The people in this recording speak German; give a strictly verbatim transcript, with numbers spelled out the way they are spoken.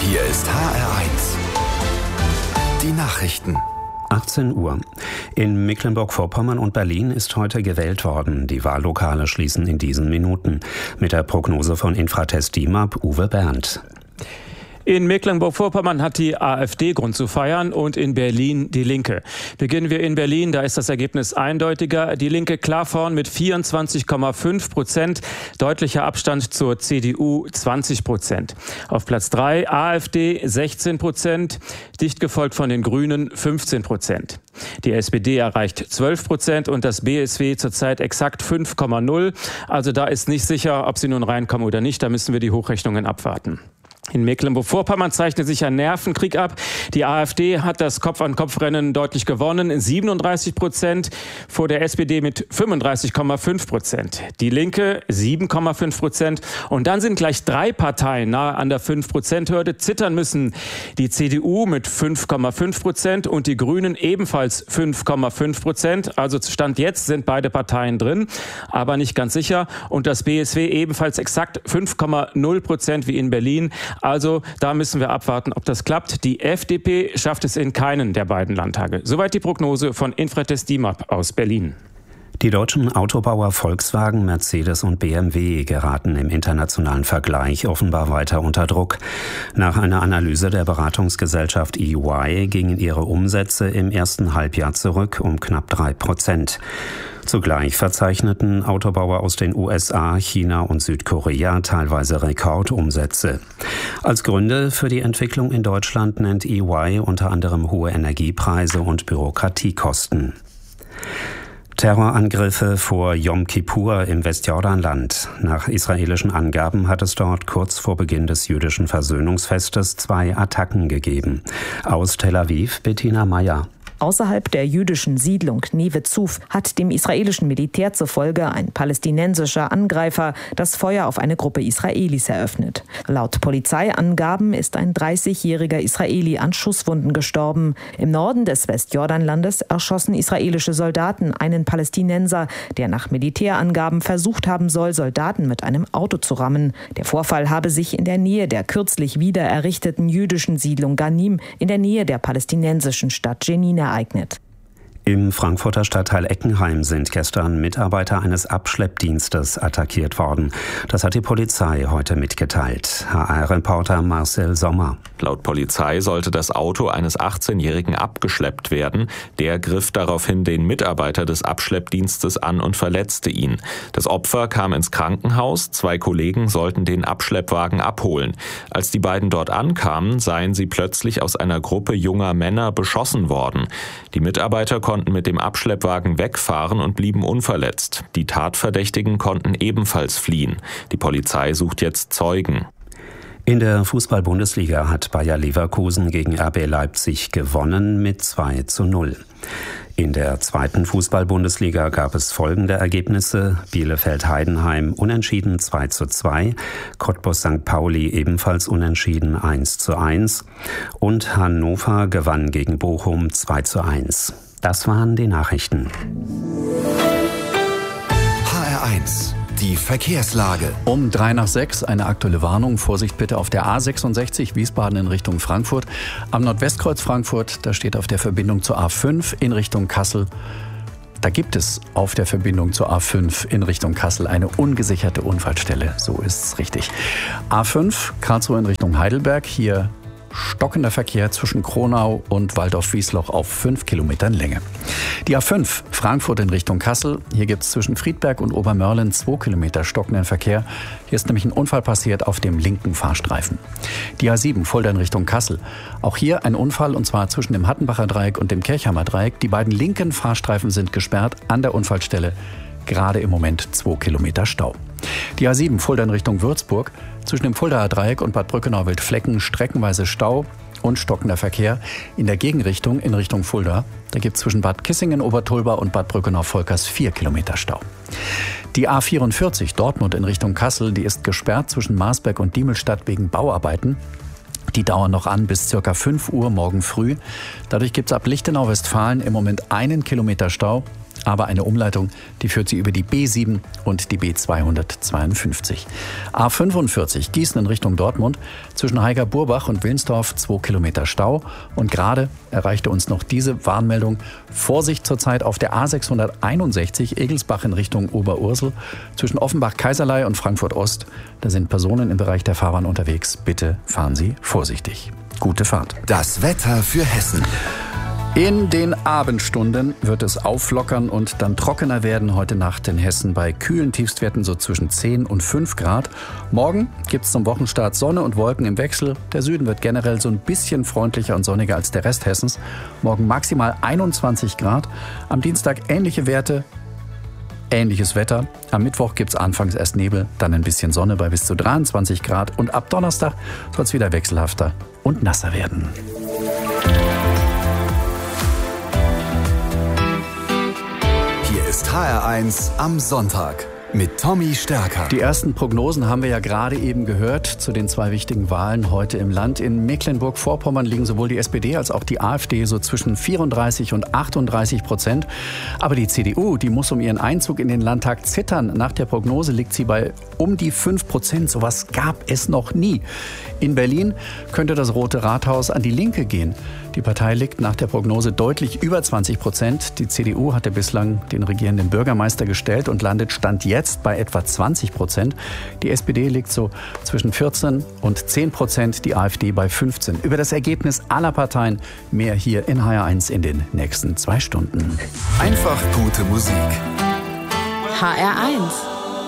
Hier ist H R eins. Die Nachrichten. achtzehn Uhr. In Mecklenburg-Vorpommern und Berlin ist heute gewählt worden. Die Wahllokale schließen in diesen Minuten. Mit der Prognose von Infratest D I M A P Uwe Berndt. In Mecklenburg-Vorpommern hat die AfD Grund zu feiern und in Berlin die Linke. Beginnen wir in Berlin, da ist das Ergebnis eindeutiger. Die Linke klar vorn mit vierundzwanzig Komma fünf Prozent, deutlicher Abstand zur C D U zwanzig Prozent. Auf Platz drei AfD sechzehn Prozent, dicht gefolgt von den Grünen fünfzehn Prozent. Die S P D erreicht zwölf Prozent und das B S W zurzeit exakt fünf Komma null. Also da ist nicht sicher, ob sie nun reinkommen oder nicht, da müssen wir die Hochrechnungen abwarten. In Mecklenburg-Vorpommern zeichnet sich ein Nervenkrieg ab. Die AfD hat das Kopf-an-Kopf-Rennen deutlich gewonnen, siebenunddreißig Prozent vor der S P D mit fünfunddreißig Komma fünf Prozent. Die Linke sieben Komma fünf Prozent. Und dann sind gleich drei Parteien nahe an der fünf Prozent Hürde. Zittern müssen die C D U mit fünf Komma fünf Prozent und die Grünen ebenfalls fünf Komma fünf Prozent. Also Stand jetzt sind beide Parteien drin, aber nicht ganz sicher. Und das B S W ebenfalls exakt fünf Komma null Prozent wie in Berlin. Also da müssen wir abwarten, ob das klappt. Die F D P schafft es in keinen der beiden Landtage. Soweit die Prognose von Infratest D I M A P aus Berlin. Die deutschen Autobauer Volkswagen, Mercedes und B M W geraten im internationalen Vergleich offenbar weiter unter Druck. Nach einer Analyse der Beratungsgesellschaft E Y gingen ihre Umsätze im ersten Halbjahr zurück um knapp drei Prozent. Zugleich verzeichneten Autobauer aus den U S A, China und Südkorea teilweise Rekordumsätze. Als Gründe für die Entwicklung in Deutschland nennt E Y unter anderem hohe Energiepreise und Bürokratiekosten. Terrorangriffe vor Yom Kippur im Westjordanland. Nach israelischen Angaben hat es dort kurz vor Beginn des jüdischen Versöhnungsfestes zwei Attacken gegeben. Aus Tel Aviv, Bettina Meyer. Außerhalb der jüdischen Siedlung Neve Zuf hat dem israelischen Militär zufolge ein palästinensischer Angreifer das Feuer auf eine Gruppe Israelis eröffnet. Laut Polizeiangaben ist ein dreißigjähriger Israeli an Schusswunden gestorben. Im Norden des Westjordanlandes erschossen israelische Soldaten einen Palästinenser, der nach Militärangaben versucht haben soll, Soldaten mit einem Auto zu rammen. Der Vorfall habe sich in der Nähe der kürzlich wieder errichteten jüdischen Siedlung Ganim in der Nähe der palästinensischen Stadt Jenin ereignet. Im Frankfurter Stadtteil Eckenheim sind gestern Mitarbeiter eines Abschleppdienstes attackiert worden. Das hat die Polizei heute mitgeteilt. H R-Reporter Marcel Sommer. Laut Polizei sollte das Auto eines achtzehnjährigen abgeschleppt werden. Der griff daraufhin den Mitarbeiter des Abschleppdienstes an und verletzte ihn. Das Opfer kam ins Krankenhaus. Zwei Kollegen sollten den Abschleppwagen abholen. Als die beiden dort ankamen, seien sie plötzlich aus einer Gruppe junger Männer beschossen worden. Die Mitarbeiter konnten konnten mit dem Abschleppwagen wegfahren und blieben unverletzt. Die Tatverdächtigen konnten ebenfalls fliehen. Die Polizei sucht jetzt Zeugen. In der Fußball-Bundesliga hat Bayer Leverkusen gegen R B Leipzig gewonnen mit zwei zu null. In der zweiten Fußball-Bundesliga gab es folgende Ergebnisse: Bielefeld-Heidenheim unentschieden zwei zu zwei, Cottbus Sankt Pauli ebenfalls unentschieden eins zu eins und Hannover gewann gegen Bochum zwei zu eins. Das waren die Nachrichten. H R eins. Die Verkehrslage. Um drei nach sechs eine aktuelle Warnung. Vorsicht bitte auf der A sechsundsechzig Wiesbaden in Richtung Frankfurt. Am Nordwestkreuz Frankfurt, da steht auf der Verbindung zur A fünf in Richtung Kassel. Da gibt es auf der Verbindung zur A fünf in Richtung Kassel eine ungesicherte Unfallstelle. So ist es richtig. A fünf Karlsruhe in Richtung Heidelberg. Hier stockender Verkehr zwischen Kronau und Waldorf-Wiesloch auf fünf Kilometern Länge. Die A fünf Frankfurt in Richtung Kassel. Hier gibt es zwischen Friedberg und Obermörlen zwei Kilometer stockenden Verkehr. Hier ist nämlich ein Unfall passiert auf dem linken Fahrstreifen. Die A sieben Fulda in Richtung Kassel. Auch hier ein Unfall, und zwar zwischen dem Hattenbacher Dreieck und dem Kirchheimer Dreieck. Die beiden linken Fahrstreifen sind gesperrt an der Unfallstelle. Gerade im Moment zwei Kilometer Stau. Die A sieben Fulda in Richtung Würzburg. Zwischen dem Fuldaer Dreieck und Bad Brückenau-Wildflecken streckenweise Stau und stockender Verkehr. In der Gegenrichtung in Richtung Fulda, da gibt es zwischen Bad Kissingen-Obertulba und Bad Brückenau-Volkers vier Kilometer Stau. Die A vierundvierzig Dortmund in Richtung Kassel, die ist gesperrt zwischen Marsberg und Diemelstadt wegen Bauarbeiten. Die dauern noch an bis ca. fünf Uhr morgen früh. Dadurch gibt es ab Lichtenau-Westfalen im Moment einen Kilometer Stau. aber eine Umleitung, die führt Sie über die B sieben und die B zweihundertzweiundfünfzig. A fünfundvierzig Gießen in Richtung Dortmund, zwischen Heiger-Burbach und Wilnsdorf zwei Kilometer Stau. Und gerade erreichte uns noch diese Warnmeldung: Vorsicht zurzeit auf der A sechshunderteinundsechzig Egelsbach in Richtung Oberursel, zwischen Offenbach-Kaiserlei und Frankfurt-Ost. Da sind Personen im Bereich der Fahrbahn unterwegs. Bitte fahren Sie vorsichtig. Gute Fahrt. Das Wetter für Hessen. In den Abendstunden wird es auflockern und dann trockener werden heute Nacht in Hessen bei kühlen Tiefstwerten so zwischen zehn und fünf Grad. Morgen gibt es zum Wochenstart Sonne und Wolken im Wechsel. Der Süden wird generell so ein bisschen freundlicher und sonniger als der Rest Hessens. Morgen maximal einundzwanzig Grad. Am Dienstag ähnliche Werte, ähnliches Wetter. Am Mittwoch gibt es anfangs erst Nebel, dann ein bisschen Sonne bei bis zu dreiundzwanzig Grad. Und ab Donnerstag soll es wieder wechselhafter und nasser werden. Ist H R eins am Sonntag mit Tommy Stärker. Die ersten Prognosen haben wir ja gerade eben gehört zu den zwei wichtigen Wahlen heute im Land. In Mecklenburg-Vorpommern liegen sowohl die S P D als auch die AfD so zwischen vierunddreißig und achtunddreißig Prozent. Aber die C D U, die muss um ihren Einzug in den Landtag zittern. Nach der Prognose liegt sie bei um die fünf Prozent. Sowas gab es noch nie. In Berlin könnte das Rote Rathaus an die Linke gehen. Die Partei liegt nach der Prognose deutlich über zwanzig Prozent. Die C D U hatte bislang den regierenden Bürgermeister gestellt und landet Stand jetzt bei etwa zwanzig Prozent. Die S P D liegt so zwischen vierzehn und zehn Prozent, die AfD bei fünfzehn. Über das Ergebnis aller Parteien mehr hier in H R eins in den nächsten zwei Stunden. Einfach gute Musik. H R eins